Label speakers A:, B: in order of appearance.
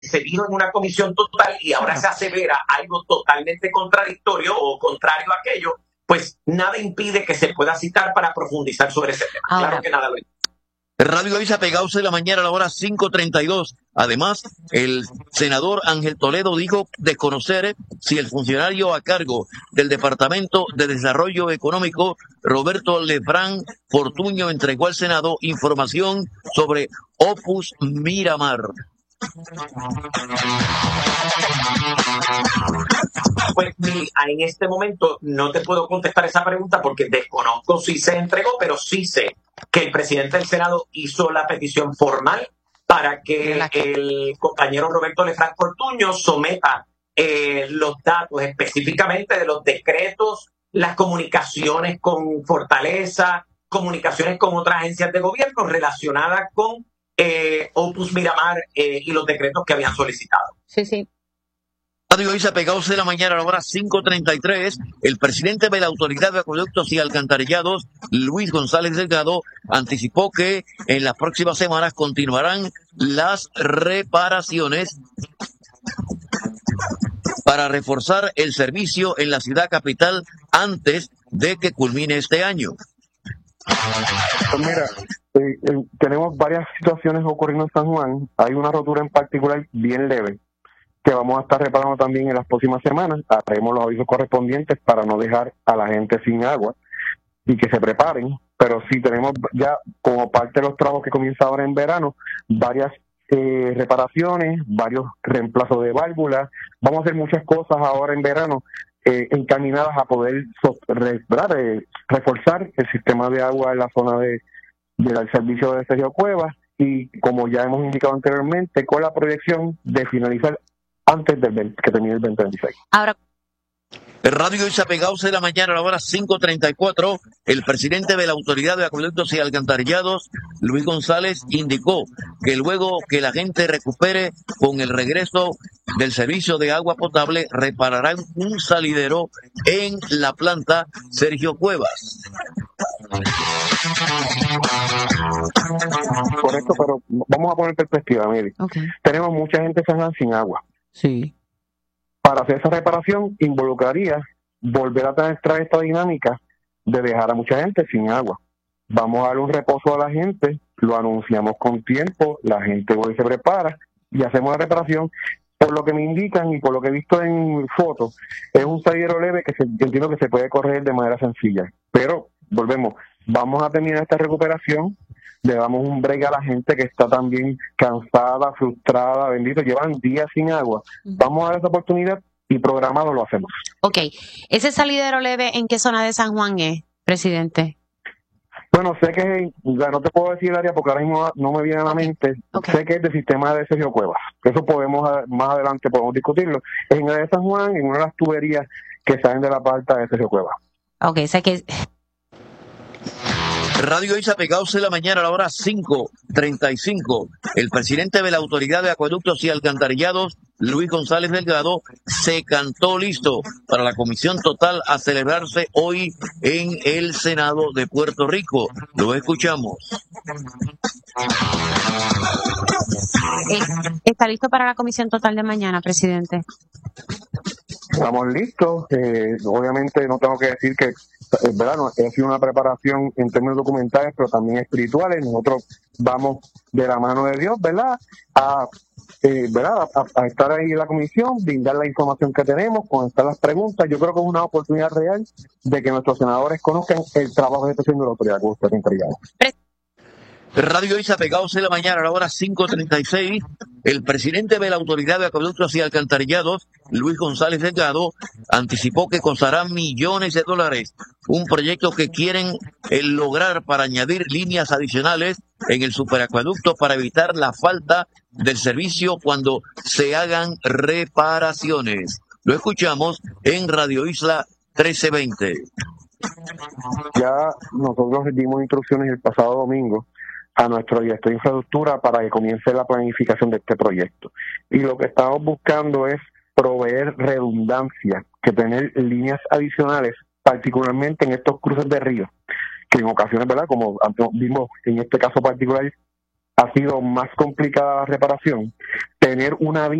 A: se dijo en una comisión total y ahora se asevera algo totalmente contradictorio o contrario a aquello, pues nada impide que se pueda citar para profundizar sobre ese tema.
B: Ahora,
A: claro que nada lo impide.
C: Radio Isa pegados de la mañana a la hora 5:32. Además, el senador Ángel Toledo dijo desconocer si el funcionario a cargo del Departamento de Desarrollo Económico, Roberto Lefranc Fortuño, entregó al Senado información sobre Opus Miramar.
A: Pues en este momento no te puedo contestar esa pregunta porque desconozco si se entregó, pero sí sé que el presidente del Senado hizo la petición formal para que el compañero Roberto Lefranc Fortuño someta los datos específicamente de los decretos, las comunicaciones con Fortaleza, comunicaciones con otras agencias de gobierno relacionadas con Opus Miramar y los decretos que habían solicitado.
B: Sí, sí.
C: Radio Isa pegados de la mañana a la hora 5:33. El presidente de la Autoridad de Acueductos y Alcantarillados, Luis González Delgado, anticipó que en las próximas semanas continuarán las reparaciones para reforzar el servicio en la ciudad capital antes de que culmine este año.
D: Pues mira, tenemos varias situaciones ocurriendo en San Juan. Hay una rotura en particular bien leve que vamos a estar reparando también en las próximas semanas. Haremos los avisos correspondientes para no dejar a la gente sin agua y que se preparen. Pero sí tenemos ya, como parte de los trabajos que comienza ahora en verano, varias reparaciones, varios reemplazos de válvulas. Vamos a hacer muchas cosas ahora en verano encaminadas a poder reforzar el sistema de agua en la zona del servicio de Sergio Cuevas, y como ya hemos indicado anteriormente, con la proyección de finalizar antes que termine el 2026.
B: Ahora,
C: Radio Isa pegados de la mañana a la hora 5:34. El presidente de la Autoridad de Acueductos y Alcantarillados, Luis González, indicó que luego que la gente recupere con el regreso del servicio de agua potable, repararán un salidero en la planta Sergio Cuevas.
D: Correcto, pero vamos a poner perspectiva, mire.
B: okay.
D: Tenemos mucha gente San Juan sin agua.
B: Sí.
D: Para hacer esa reparación involucraría volver a traer esta dinámica de dejar a mucha gente sin agua. Vamos a darle un reposo a la gente, lo anunciamos con tiempo, la gente hoy se prepara y hacemos la reparación. Por lo que me indican y por lo que he visto en fotos, es un salidero leve que entiendo que se puede correr de manera sencilla. Pero, volvemos, vamos a terminar esta recuperación, le damos un break a la gente que está también cansada, frustrada, bendito, llevan días sin agua. Vamos a dar esa oportunidad y programado lo hacemos.
B: Ok, ¿ese salidero leve en qué zona de San Juan es, presidente?
D: Bueno, sé que, no te puedo decir el área porque ahora mismo no me viene a la mente. Sé que es del sistema de Sergio Cuevas. Eso más adelante podemos discutirlo. Es en el área de San Juan, en una de las tuberías que salen de la parte de Sergio Cuevas.
B: Ok, sé que...
C: Radio Isa pegados de la mañana a la hora 5:35. El presidente de la Autoridad de Acueductos y Alcantarillados, Luis González Delgado, se cantó listo para la comisión total a celebrarse hoy en el Senado de Puerto Rico. Lo escuchamos.
B: ¿Está listo para la comisión total de mañana, presidente?
D: Estamos listos. Obviamente no tengo que decir que ¿verdad? No, ha sido una preparación en términos documentales, pero también espirituales. Nosotros vamos de la mano de Dios, ¿verdad? ¿verdad? A estar ahí en la comisión, brindar la información que tenemos, contestar las preguntas. Yo creo que es una oportunidad real de que nuestros senadores conozcan el trabajo que está haciendo la autoridad que usted ha entregado.
C: Radio Isa pegados de la mañana a la hora 5:36. El presidente de la Autoridad de Acueductos y Alcantarillados, Luis González Delgado, anticipó que costará millones de dólares un proyecto que quieren lograr para añadir líneas adicionales en el superacueducto para evitar la falta del servicio cuando se hagan reparaciones. Lo escuchamos en Radio Isla 1320.
D: Ya nosotros dimos instrucciones el pasado domingo a nuestro director de infraestructura para que comience la planificación de este proyecto. Y lo que estamos buscando es proveer redundancia, que tener líneas adicionales, particularmente en estos cruces de ríos, que en ocasiones, ¿verdad?, como vimos en este caso particular, ha sido más complicada la reparación. tener una